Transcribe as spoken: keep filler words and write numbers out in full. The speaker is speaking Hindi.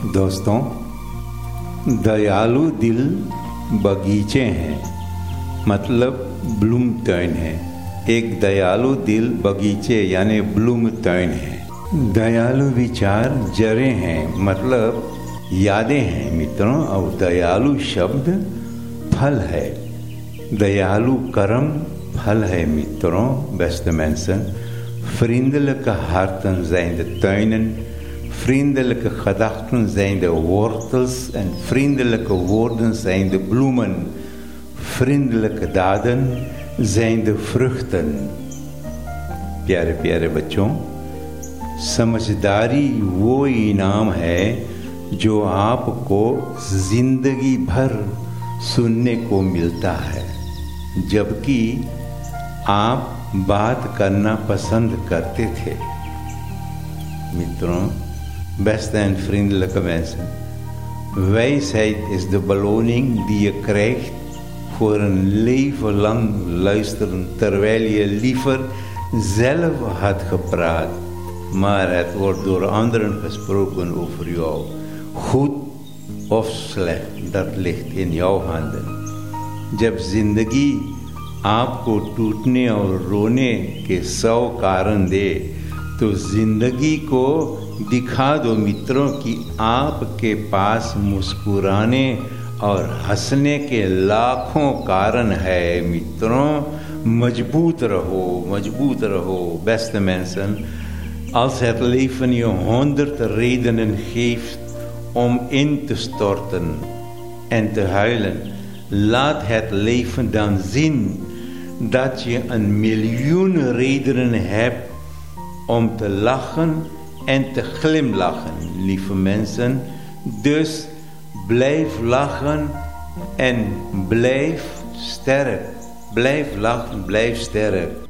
दोस्तों, दयालु दिल बगीचे हैं, मतलब ब्लूमटर्न है। एक दयालु दिल बगीचे यानी ब्लूमटर्न है। दयालु विचार जड़ें हैं, मतलब यादें हैं मित्रों। और दयालु शब्द फल है। दयालु कर्म फल है मित्रों, beste mensen. Vriendelijke harten zijn de tuinen, vriendelijke gedachten zijn de wortels en vriendelijke woorden zijn de bloemen. Vriendelijke daden zijn de vruchten. प्यारे प्यारे बच्चों, समझदारी वो इनाम है जो आपको जिंदगी भर सुनने को मिलता है, जबकि आप बात करना पसंद करते थे। Mitroen, beste en vriendelijke mensen. Wijsheid is de beloning die je krijgt voor een leven lang luisteren, terwijl je liever zelf had gepraat, maar het wordt door anderen gesproken over jou. Goed of slecht, dat ligt in jouw handen. जब जिंदगी आपको टूटने और रोने के सौ कारण दे, तो जिंदगी को दिखा दो मित्रों कि आपके पास मुस्कुराने और हंसने के लाखों कारण है। मित्रों, मजबूत रहो, मजबूत रहो, beste mensen. Als het leven je honderd redenen geeft om in te storten en te huilen, laat het leven dan zien dat je een miljoen redenen hebt om te lachen en te glimlachen, lieve mensen. Dus blijf lachen en blijf sterk. Blijf lachen, blijf sterk.